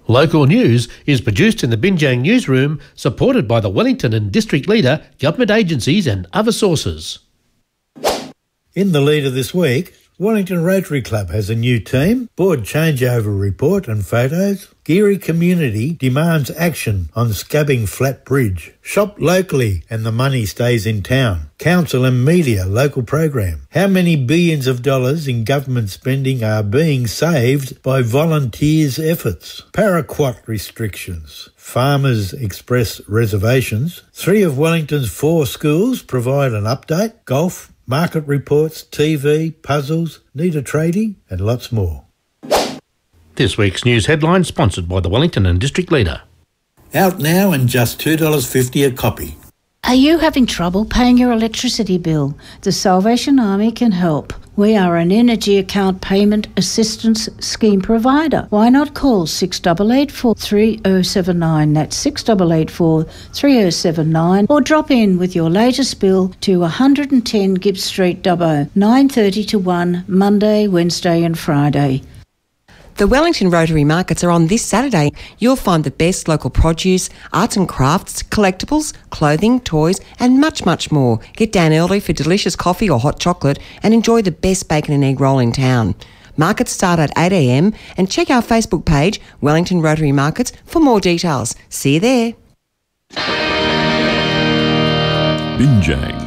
Local news is produced in the Binjang newsroom, supported by the Wellington and District Leader, government agencies and other sources. In the leader this week, Wellington Rotary Club has a new team, board changeover report and photos. Geary community demands action on Scabbing Flat Bridge. Shop locally and the money stays in town. Council and media local program. How many billions of dollars in government spending are being saved by volunteers' efforts? Paraquat restrictions. Farmers express reservations. 3 of Wellington's 4 schools provide an update. Golf, market reports, TV, puzzles, need a tradie, and lots more. This week's news headline sponsored by the Wellington and District Leader. Out now and just $2.50 a copy. Are you having trouble paying your electricity bill? The Salvation Army can help. We are an energy account payment assistance scheme provider. Why not call 6884 3079, that's 6884 3079, or drop in with your latest bill to 110 Gibbs Street, Dubbo, 9:30 to 1, Monday, Wednesday and Friday. The Wellington Rotary Markets are on this Saturday. You'll find the best local produce, arts and crafts, collectibles, clothing, toys and much, much more. Get down early for delicious coffee or hot chocolate and enjoy the best bacon and egg roll in town. Markets start at 8 a.m. and check our Facebook page, Wellington Rotary Markets, for more details. See you there. Binjang.